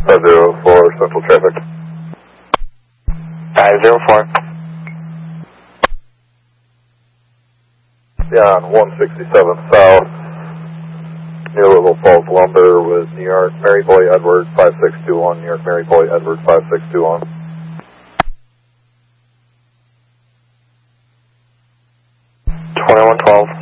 504 Central Traffic. 504. Yeah, on 167 South, near Little Falls Lumber with New York Mary Boy Edward 5621, New York Mary Boy Edward 5621. $2112.